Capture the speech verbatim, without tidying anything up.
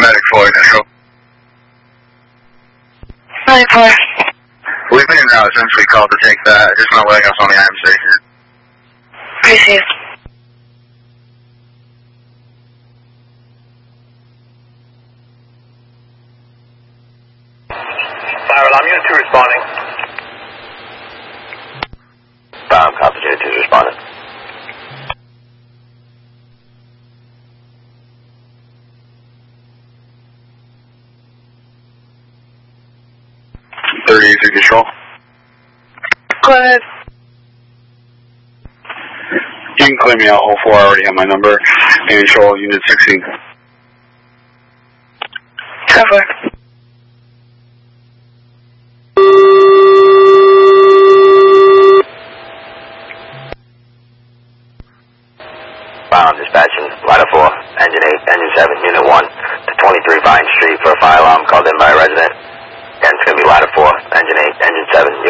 Medic four, initial. Medic four. We've been in route since we called to take that. Additional letting us on the I M station. Appreciate it. Fire alarm, unit two responding. Bomb, copy, unit two responding. thirty-eight to control. Go ahead. You can clear me out, hole four, I already have my number. And control, unit sixteen. Cover. Bomb, dispatching, ladder four, engine eight, engine seven, unit one, to twenty-three Vine Street for a fire alarm called in by a resident. And it's going to be ladder four, engine eight, engine seven,